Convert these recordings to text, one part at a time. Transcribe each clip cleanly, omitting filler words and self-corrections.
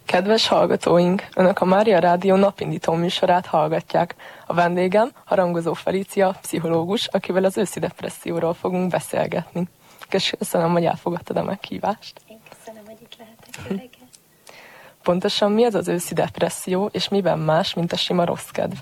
Kedves hallgatóink, Önök a Mária Rádió napindító műsorát hallgatják. A vendégem Harangozó Felícia, pszichológus, akivel az őszi depresszióról fogunk beszélgetni. Köszönöm, hogy elfogadtad a meghívást. Én köszönöm, hogy itt lehetek. Pontosan mi ez az őszi depresszió, és miben más, mint a sima rossz kedv?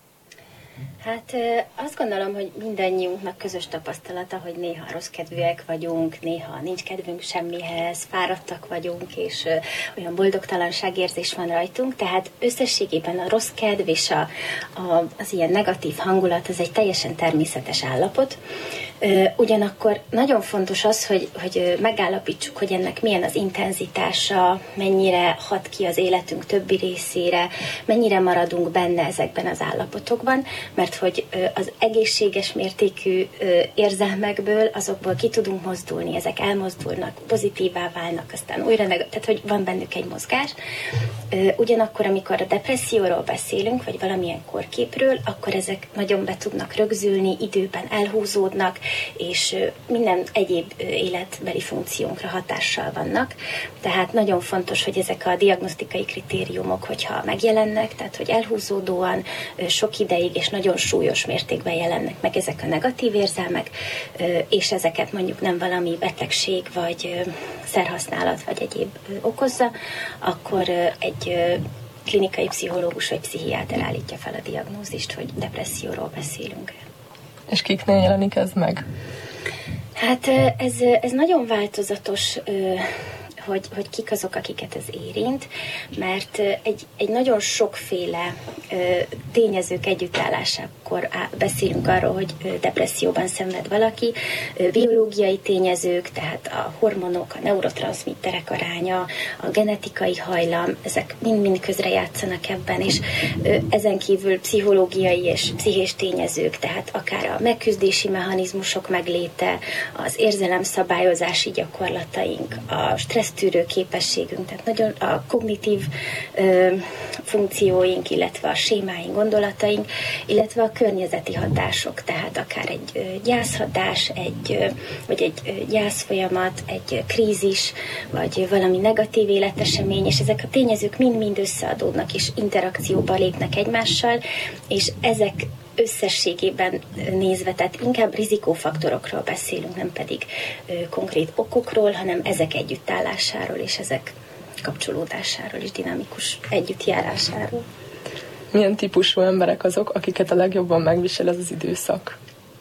Hát azt gondolom, hogy mindannyiunknak közös tapasztalata, hogy néha rossz kedvűek vagyunk, néha nincs kedvünk semmihez, fáradtak vagyunk, és olyan boldogtalanságérzés van rajtunk, tehát összességében a rossz kedv és az ilyen negatív hangulat, az egy teljesen természetes állapot. Ugyanakkor nagyon fontos az, hogy megállapítsuk, hogy ennek milyen az intenzitása, mennyire hat ki az életünk többi részére, mennyire maradunk benne ezekben az állapotokban, mert hogy az egészséges mértékű érzelmekből, azokból ki tudunk mozdulni, ezek elmozdulnak, pozitívá válnak, aztán újra tehát hogy van bennük egy mozgás. Ugyanakkor, amikor a depresszióról beszélünk, vagy valamilyen korképről, akkor ezek nagyon be tudnak rögzülni, időben elhúzódnak, és minden egyéb életbeli funkciónkra hatással vannak. Tehát nagyon fontos, hogy ezek a diagnosztikai kritériumok, hogyha megjelennek, tehát hogy elhúzódóan, sok ideig és nagyon súlyos mértékben jelennek meg ezek a negatív érzelmek, és ezeket mondjuk nem valami betegség, vagy szerhasználat, vagy egyéb okozza, akkor egy klinikai pszichológus vagy pszichiáter állítja fel a diagnózist, hogy depresszióról beszélünk. És kiknél jelenik ez meg? Hát ez nagyon változatos, hogy kik azok, akiket ez érint, mert egy nagyon sokféle tényezők együttállásakor beszélünk arról, hogy depresszióban szenved valaki, biológiai tényezők, tehát a hormonok, a neurotranszmitterek aránya, a genetikai hajlam, ezek mind-mind közrejátszanak ebben, és ezen kívül pszichológiai és pszichés tényezők, tehát akár a megküzdési mechanizmusok megléte, az érzelemszabályozási gyakorlataink, a stressztűrő képességünk, tehát nagyon a kognitív funkcióink, illetve a sémáink, gondolataink, illetve a környezeti hatások, tehát akár egy gyászhatás, vagy egy gyászfolyamat, egy krízis, vagy valami negatív életesemény, és ezek a tényezők mind-mind összeadódnak, és interakcióba lépnek egymással, és ezek összességében nézve, tehát inkább rizikófaktorokról beszélünk, nem pedig konkrét okokról, hanem ezek együttállásáról, és ezek kapcsolódásáról és dinamikus együttjárásáról. Milyen típusú emberek azok, akiket a legjobban megvisel ez az időszak?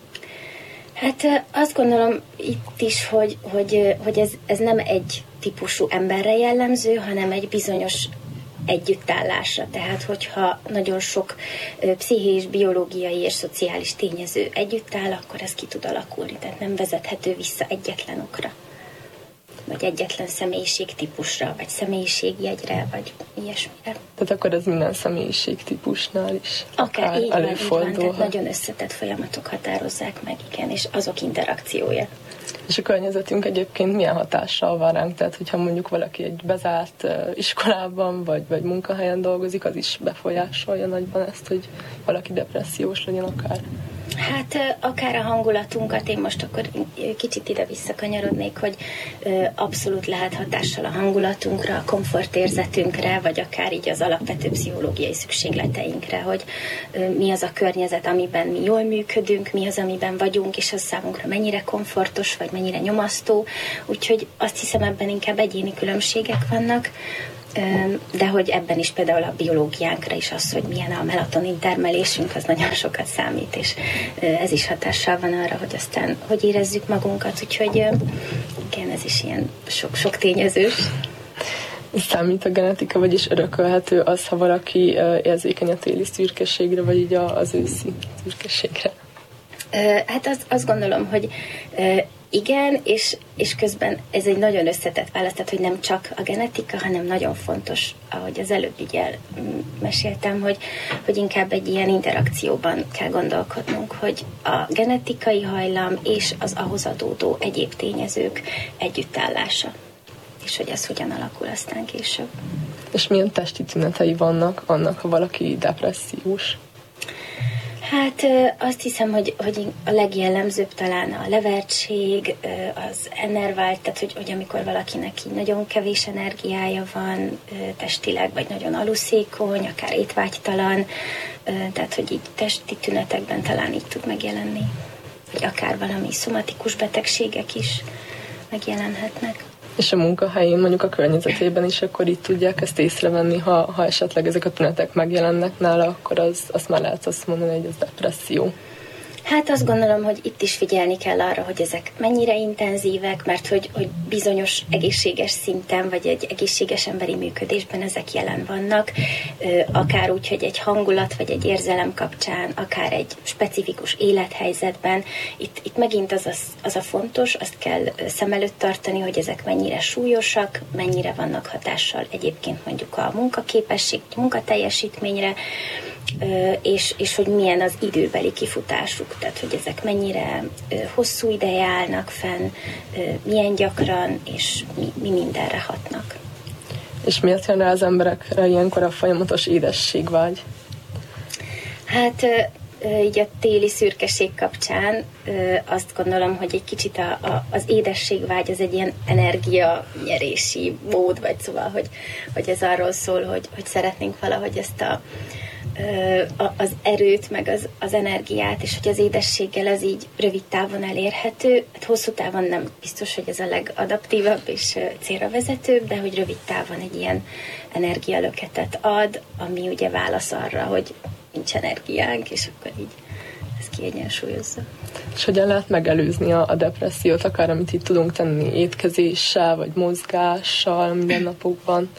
Hát azt gondolom itt is, hogy ez nem egy típusú emberre jellemző, hanem egy bizonyos együttállásra. Tehát, hogyha nagyon sok pszichés, biológiai és szociális tényező együttáll, akkor ez ki tud alakulni. Tehát nem vezethető vissza egyetlen okra, vagy egyetlen személyiségtípusra, vagy személyiségjegyre, vagy ilyesmire. Tehát akkor ez minden személyiségtípusnál is akár előfordulhat. Tehát nagyon összetett folyamatok határozzák meg, igen, és azok interakciója. És a környezetünk egyébként milyen hatással van ránk? Tehát, hogyha mondjuk valaki egy bezárt iskolában, vagy munkahelyen dolgozik, az is befolyásolja nagyban ezt, hogy valaki depressziós legyen akár? Hát akár a hangulatunkat, én most akkor kicsit ide visszakanyarodnék, hogy abszolút lehet hatással a hangulatunkra, a komfortérzetünkre, vagy akár így az alapvető pszichológiai szükségleteinkre, hogy mi az a környezet, amiben mi jól működünk, mi az, amiben vagyunk, és az számunkra mennyire komfortos, vagy mennyire nyomasztó. Úgyhogy azt hiszem, ebben inkább egyéni különbségek vannak, de hogy ebben is például a biológiánkra is az, hogy milyen a melatonin termelésünk, az nagyon sokat számít, és ez is hatással van arra, hogy aztán hogy érezzük magunkat, úgyhogy igen, ez is ilyen sok tényezős. Számít a genetika, vagyis örökölhető az, ha valaki érzékeny a téli szürkeségre, vagy így az őszi szürkeségre? Hát azt gondolom, hogy igen, és közben ez egy nagyon összetett válasz, tehát hogy nem csak a genetika, hanem nagyon fontos, ahogy az előbb így elmeséltem, hogy inkább egy ilyen interakcióban kell gondolkodnunk, hogy a genetikai hajlam és az ahhoz adódó egyéb tényezők együttállása, és hogy ez hogyan alakul aztán később. És milyen testi tünetei vannak annak, ha valaki depressziós? Hát azt hiszem, hogy a legjellemzőbb talán a levertség, az enervált, tehát hogy amikor valakinek így nagyon kevés energiája van testileg, vagy nagyon aluszékony, akár étvágytalan, tehát hogy így testi tünetekben talán így tud megjelenni. Vagy akár valami szomatikus betegségek is megjelenhetnek. És a munkahelyén, mondjuk a környezetében is, akkor itt tudják ezt észrevenni, ha esetleg ezek a tünetek megjelennek nála, akkor azt már lehet azt mondani, hogy ez depresszió. Hát azt gondolom, hogy itt is figyelni kell arra, hogy ezek mennyire intenzívek, mert hogy bizonyos egészséges szinten, vagy egy egészséges emberi működésben ezek jelen vannak, akár úgy, hogy egy hangulat, vagy egy érzelem kapcsán, akár egy specifikus élethelyzetben. Itt megint az a fontos, azt kell szem előtt tartani, hogy ezek mennyire súlyosak, mennyire vannak hatással egyébként mondjuk a munkaképesség, munkateljesítményre, és hogy milyen az időbeli kifutásuk, tehát hogy ezek mennyire hosszú ideje állnak fenn, milyen gyakran, és mi mindenre hatnak. És miért jön rá az emberekre ilyenkor a folyamatos édességvágy? Hát így a téli szürkeség kapcsán azt gondolom, hogy egy kicsit az édességvágy az egy ilyen energianyerési mód, vagy szóval, hogy ez arról szól, hogy szeretnénk valahogy ezt az erőt, meg az energiát, és hogy az édességgel ez így rövid távon elérhető. Hát hosszú távon nem biztos, hogy ez a legadaptívabb és célra vezetőbb, de hogy rövid távon egy ilyen energialöketet ad, ami ugye válasz arra, hogy nincs energiánk, és akkor így ez kiegyensúlyozza. És hogyan lehet megelőzni a depressziót, akár amit itt tudunk tenni étkezéssel, vagy mozgással mindennapokban?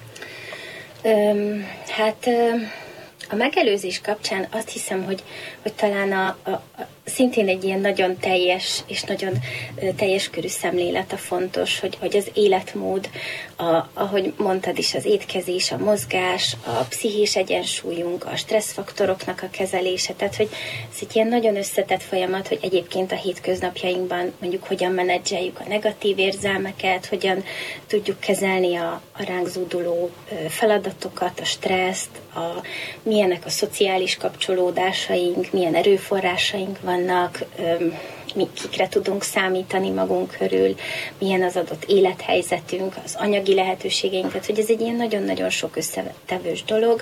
A megelőzés kapcsán azt hiszem, hogy talán szintén egy ilyen nagyon teljes és nagyon teljes körű szemlélet a fontos, hogy az életmód, ahogy mondtad is, az étkezés, a mozgás, a pszichés egyensúlyunk, a stresszfaktoroknak a kezelése, tehát hogy ez egy ilyen nagyon összetett folyamat, hogy egyébként a hétköznapjainkban mondjuk hogyan menedzseljük a negatív érzelmeket, hogyan tudjuk kezelni a ránk zúduló feladatokat, a stresszt, milyenek a szociális kapcsolódásaink, milyen erőforrásaink vannak, kikre tudunk számítani magunk körül, milyen az adott élethelyzetünk, az anyagi lehetőségeink, tehát hogy ez egy ilyen nagyon-nagyon sok összetevős dolog,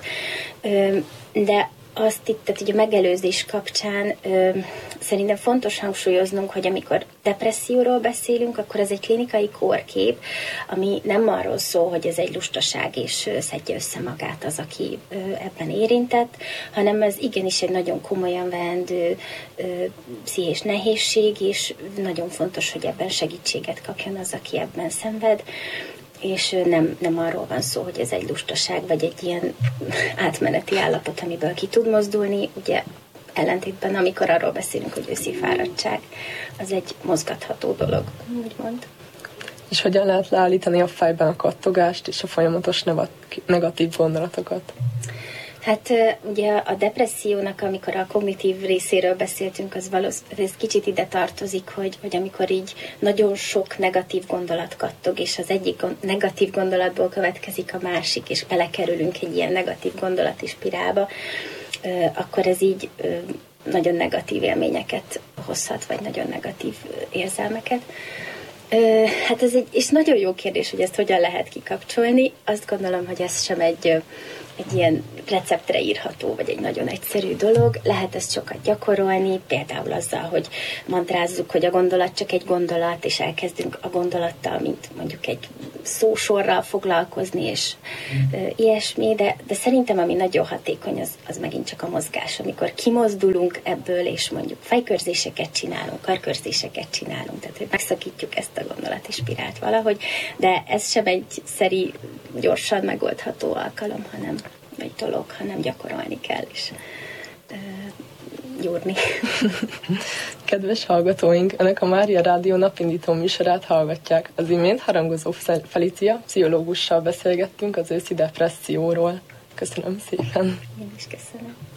de azt itt, tehát ugye a megelőzés kapcsán szerintem fontos hangsúlyoznunk, hogy amikor depresszióról beszélünk, akkor ez egy klinikai kórkép, ami nem arról szól, hogy ez egy lustaság és szedje össze magát az, aki ebben érintett, hanem ez igenis egy nagyon komolyan veendő pszichés nehézség, és nagyon fontos, hogy ebben segítséget kapjon az, aki ebben szenved, és nem arról van szó, hogy ez egy lustaság, vagy egy ilyen átmeneti állapot, amiből ki tud mozdulni. Ugye ellentétben, amikor arról beszélünk, hogy őszi fáradtság, az egy mozgatható dolog, úgymond. És hogyan lehet leállítani a fejben a kattogást és a folyamatos negatív gondolatokat? Hát ugye a depressziónak, amikor a kognitív részéről beszéltünk, ez kicsit ide tartozik, hogy amikor így nagyon sok negatív gondolat kattog, és az egyik negatív gondolatból következik a másik, és belekerülünk egy ilyen negatív gondolati spirálba, akkor ez így nagyon negatív élményeket hozhat, vagy nagyon negatív érzelmeket. Hát ez és nagyon jó kérdés, hogy ezt hogyan lehet kikapcsolni. Azt gondolom, hogy ez sem egy ilyen receptre írható, vagy egy nagyon egyszerű dolog. Lehet ezt sokat gyakorolni, például azzal, hogy mantrázzuk, hogy a gondolat csak egy gondolat, és elkezdünk a gondolattal, mint mondjuk egy szósorral foglalkozni, és ilyesmi, de szerintem ami nagyon hatékony, az megint csak a mozgás. Amikor kimozdulunk ebből, és mondjuk fejkörzéseket csinálunk, karkörzéseket csinálunk, tehát hogy megszakítjuk ezt a gondolati spirált valahogy, de ez sem egy szeri, gyorsan megoldható alkalom, vagy dolog, hanem gyakorolni kell, és gyúrni. Kedves hallgatóink, Önök a Mária Rádió napindító műsorát hallgatják. Az imént Harangozó Felícia pszichológussal beszélgettünk az őszi depresszióról. Köszönöm szépen. Én is köszönöm.